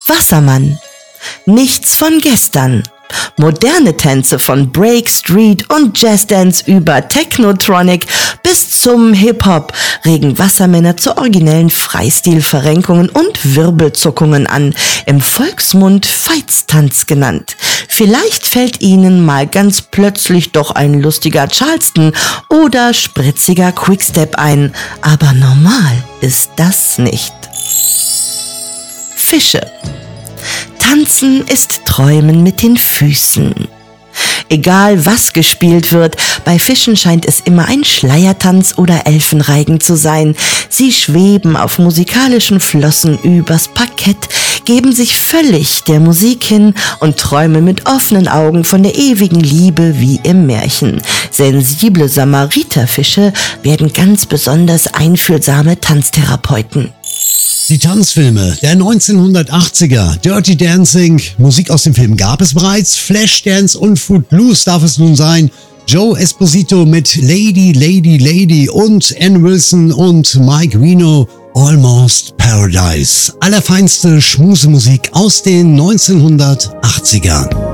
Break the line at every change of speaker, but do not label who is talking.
Wassermann. Nichts von gestern. Moderne Tänze von Break, Street und Jazzdance über Technotronic bis zum Hip-Hop regen Wassermänner zu originellen Freistilverrenkungen und Wirbelzuckungen an, im Volksmund Veitstanz genannt. Vielleicht fällt Ihnen mal ganz plötzlich doch ein lustiger Charleston oder spritziger Quickstep ein, aber normal ist das nicht. Fische. Tanzen ist Träumen mit den Füßen. Egal was gespielt wird, bei Fischen scheint es immer ein Schleiertanz oder Elfenreigen zu sein. Sie schweben auf musikalischen Flossen übers Parkett, geben sich völlig der Musik hin und träumen mit offenen Augen von der ewigen Liebe wie im Märchen. Sensible Samariterfische werden ganz besonders einfühlsame Tanztherapeuten.
Die Tanzfilme der 1980er, Dirty Dancing, Musik aus dem Film gab es bereits, Flashdance und Footloose darf es nun sein, Joe Esposito mit Lady, Lady, Lady und Ann Wilson und Mike Reno, Almost Paradise. Allerfeinste Schmusemusik aus den 1980ern.